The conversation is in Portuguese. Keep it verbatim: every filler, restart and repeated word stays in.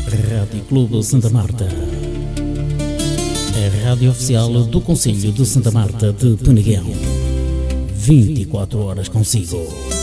Rádio Clube Santa Marta, a rádio oficial do Concelho de Santa Marta de Peneguão. vinte e quatro horas consigo.